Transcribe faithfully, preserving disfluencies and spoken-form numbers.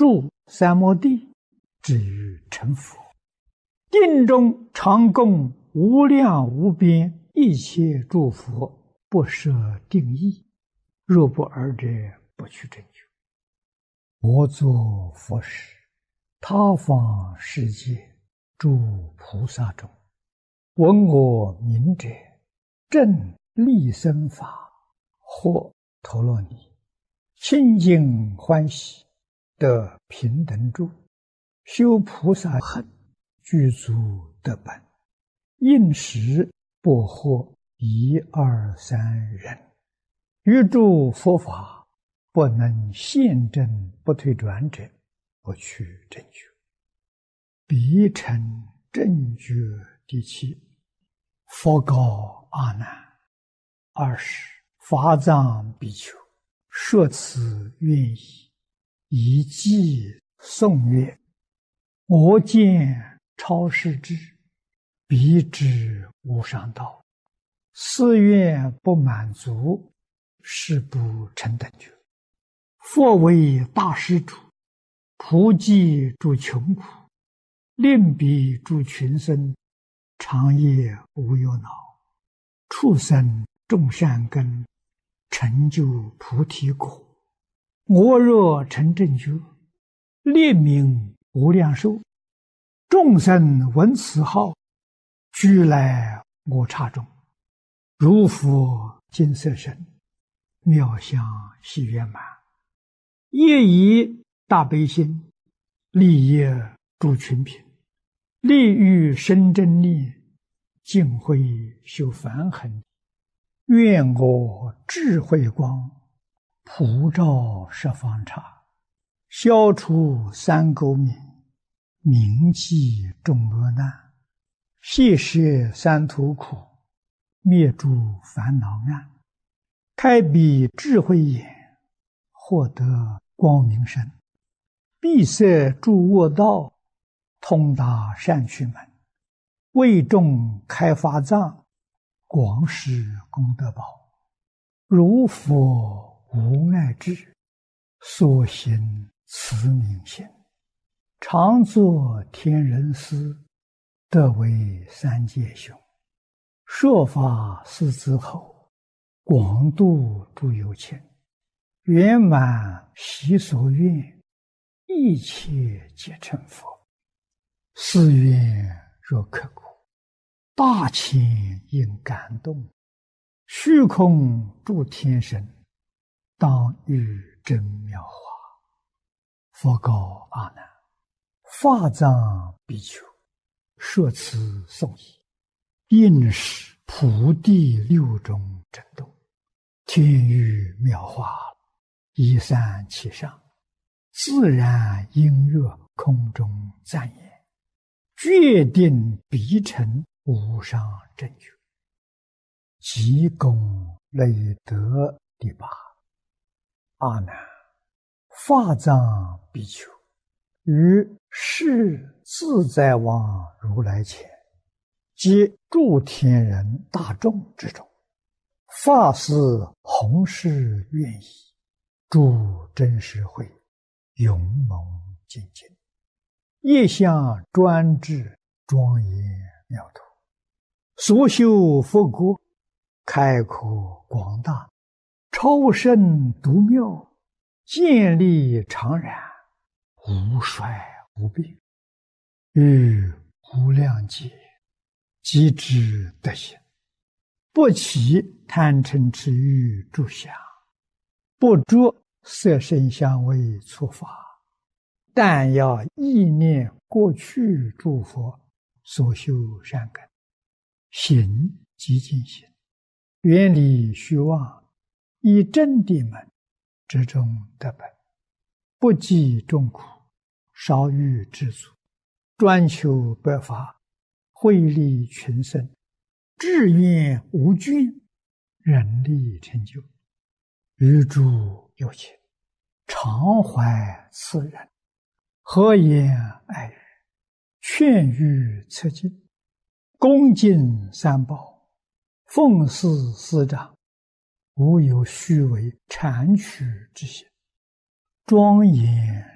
住三摩地，至于成佛。定中常供无量无边一切诸佛，不设定义。若不尔者，不去正觉。我作佛时，他方世界诸菩萨中，闻我名者，正利生法，或陀罗尼，清净欢喜，得平等住，修菩萨行，具足得本，应时不获一二三人。于诸佛法不能现证不退转者，不去正觉。彼成正觉第七。佛告阿难：二十法藏比丘，说此愿意，以偈颂曰：我见超世智，彼知无上道，誓愿不满足，是不成等觉。佛为大施主，普济诸穷苦，令彼诸群生，长夜无忧恼，畜生种善根，成就菩提果。我若成正觉，列名无量寿，众生闻此号，俱来我刹中，如佛金色身，妙相喜圆满，业以大悲心，利益诸群品，利欲生真力，尽慧修梵行。愿我智慧光，普照十方刹，消除三垢冥，铭记众恶难，谢摄三途苦，灭诸烦恼暗，开彼智慧眼，获得光明身，闭塞诸恶道，通达善趣门，为众开法藏，广施功德宝。如佛无碍智，所行慈悯心，常作天人师，得为三界雄。说法四子后，广度诸有情，圆满习所愿，一切皆成佛。誓愿若刻苦，大千应感动，虚空诸天神，当遇真妙法。佛告阿难：法藏比丘，说此颂已，应是普地六种震动，天雨妙法，一散其上，自然音乐空中赞言，决定必成无上正觉。即功累德第八。阿难，法藏比丘，于世自在王如来前，及诸天人大众之中，发誓弘誓愿意，诸真实会，勇猛精进，业相专制，庄严妙土，所修佛国，开阔广大，超胜独妙，建立常然，无衰无病，于无量劫即知德行，不起贪嗔痴欲诸想，不着色声香味触法，但要意念过去诸佛所修善根，行即净行，远离虚妄，以真谛门之中得本，不计众苦，少欲知足，专求百法，惠利群生，志愿无倦，人力成就。于诸有情，常怀慈仁，和颜爱语，劝喻策进，恭敬三宝，奉事师长，无有虚伪谄曲之心，庄严